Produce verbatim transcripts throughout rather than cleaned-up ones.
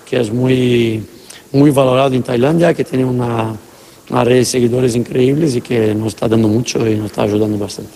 que es muy, muy valorado en Tailandia, que tiene una, una red de seguidores increíbles y que nos está dando mucho y nos está ayudando bastante.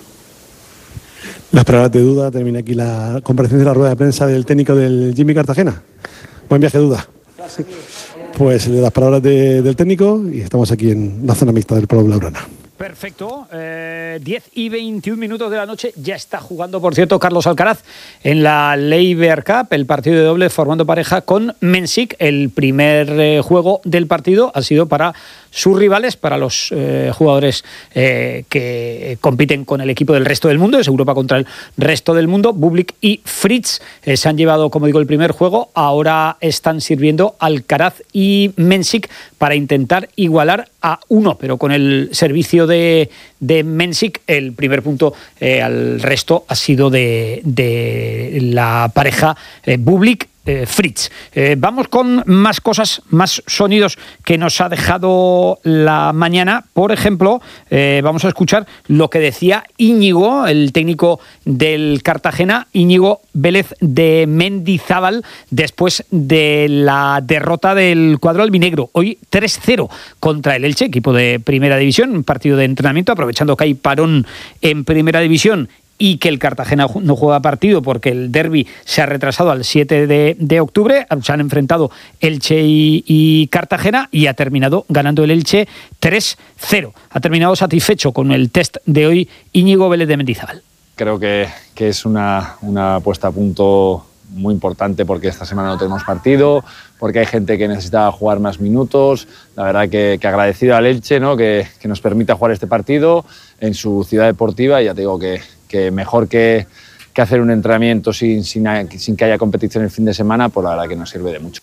Las palabras de Duda. Termina aquí la comparecencia de la rueda de prensa del técnico del Jimmy Cartagena. Buen viaje, Duda. Gracias. Pues las palabras de, del técnico y estamos aquí en la zona mixta del Palau Blaugrana. Perfecto, eh, diez y veintiún minutos de la noche, ya está jugando, por cierto, Carlos Alcaraz en la Laver Cup, el partido de doble formando pareja con Mensik. El primer eh, juego del partido ha sido para sus rivales, para los eh, jugadores eh, que compiten con el equipo del resto del mundo, es Europa contra el resto del mundo. Bublik y Fritz eh, se han llevado, como digo, el primer juego, ahora están sirviendo Alcaraz y Mensik para intentar igualar a uno, pero con el servicio de, de Mensik, el primer punto eh, al resto ha sido de, de la pareja eh, Bublik Eh, Fritz. Eh, vamos con más cosas, más sonidos que nos ha dejado la mañana. Por ejemplo, eh, vamos a escuchar lo que decía Íñigo, el técnico del Cartagena, Íñigo Vélez de Mendizábal, después de la derrota del cuadro albinegro. Hoy tres cero contra el Elche, equipo de Primera División, un partido de entrenamiento, aprovechando que hay parón en Primera División y que el Cartagena no juega partido porque el derbi se ha retrasado al siete de octubre. Se han enfrentado Elche y, y Cartagena y ha terminado ganando el Elche tres cero. Ha terminado satisfecho con el test de hoy Íñigo Vélez de Mendizábal. Creo que, que es una, una puesta a punto muy importante porque esta semana no tenemos partido, porque hay gente que necesita jugar más minutos. La verdad que, que agradecido al Elche, ¿no? que, que nos permita jugar este partido en su ciudad deportiva, y ya te digo que que mejor que, que hacer un entrenamiento sin, sin, sin que haya competición el fin de semana, pues la verdad que nos sirve de mucho.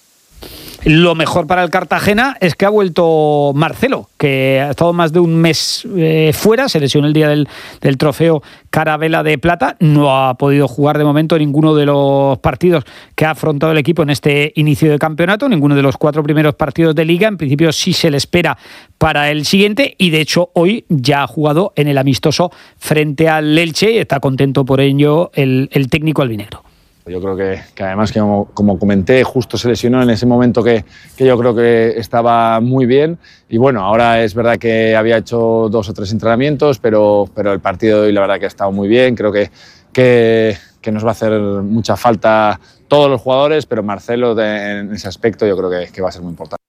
Lo mejor para el Cartagena es que ha vuelto Marcelo, que ha estado más de un mes eh, fuera, se lesionó el día del, del trofeo Carabela de Plata, no ha podido jugar de momento ninguno de los partidos que ha afrontado el equipo en este inicio de campeonato, ninguno de los cuatro primeros partidos de Liga. En principio sí se le espera para el siguiente y de hecho hoy ya ha jugado en el amistoso frente al Elche y está contento por ello el, el técnico albinegro. Yo creo que, que además, que como, como comenté, justo se lesionó en ese momento que, que yo creo que estaba muy bien. Y bueno, ahora es verdad que había hecho dos o tres entrenamientos, pero, pero el partido de hoy la verdad que ha estado muy bien. Creo que, que, que nos va a hacer mucha falta todos los jugadores, pero Marcelo de, en ese aspecto yo creo que, que va a ser muy importante.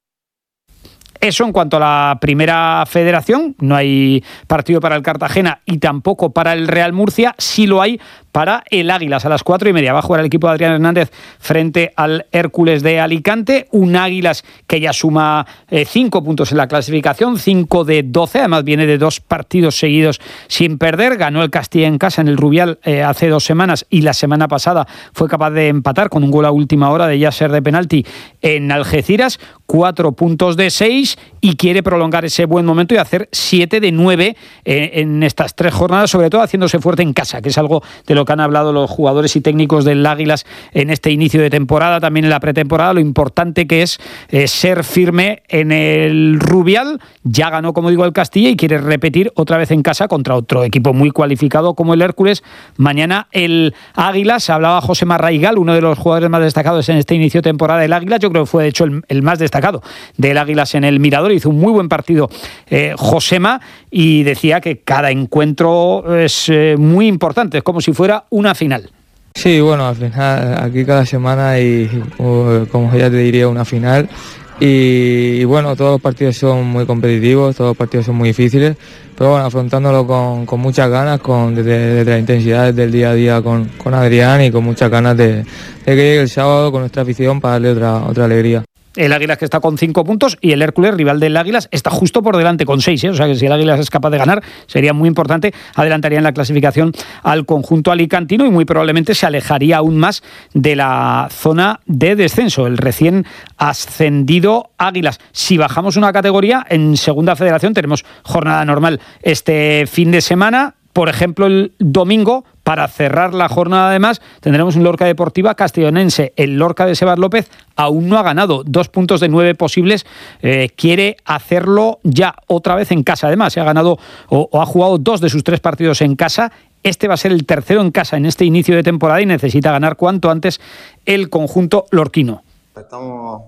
Eso en cuanto a la Primera Federación. No hay partido para el Cartagena y tampoco para el Real Murcia. Sí lo hay para el Águilas a las cuatro y media. Va a jugar el equipo de Adrián Hernández frente al Hércules de Alicante. Un Águilas que ya suma eh, cinco puntos en la clasificación, cinco de doce. Además viene de dos partidos seguidos sin perder. Ganó el Castilla en casa en el Rubial eh, hace dos semanas y la semana pasada fue capaz de empatar con un gol a última hora de Yasser de penalti en Algeciras. Cuatro puntos de seis y quiere prolongar ese buen momento y hacer siete de nueve eh, en estas tres jornadas, sobre todo haciéndose fuerte en casa, que es algo de lo que han hablado los jugadores y técnicos del Águilas en este inicio de temporada, también en la pretemporada, lo importante que es eh, ser firme en el Rubial. Ya ganó, como digo, el Castilla y quiere repetir otra vez en casa contra otro equipo muy cualificado como el Hércules. Mañana el Águilas, hablaba José Marraigal, uno de los jugadores más destacados en este inicio de temporada del Águilas, yo creo que fue de hecho el, el más destacado del Águilas en el Mirador, hizo un muy buen partido eh, Josema y decía que cada encuentro es eh, muy importante, es como si fuera una final. Sí, bueno, al final aquí cada semana hay, como ya te diría, una final y, y bueno, todos los partidos son muy competitivos, todos los partidos son muy difíciles, pero bueno, afrontándolo con, con muchas ganas, con desde, desde la intensidad del día a día con, con Adrián y con muchas ganas de, de que llegue el sábado con nuestra afición para darle otra, otra alegría. El Águilas que está con cinco puntos y el Hércules, rival del Águilas, está justo por delante con seis, ¿eh? O sea que si el Águilas es capaz de ganar sería muy importante, adelantaría en la clasificación al conjunto alicantino y muy probablemente se alejaría aún más de la zona de descenso, el recién ascendido Águilas. Si bajamos una categoría, en Segunda Federación tenemos jornada normal este fin de semana. Por ejemplo, el domingo, para cerrar la jornada además, tendremos un Lorca Deportiva Castellonense. El Lorca de Sebas López aún no ha ganado. Dos puntos de nueve posibles. Eh, quiere hacerlo ya otra vez en casa. Además, se ha ganado o, o ha jugado dos de sus tres partidos en casa. Este va a ser el tercero en casa en este inicio de temporada y necesita ganar cuanto antes el conjunto lorquino. Estamos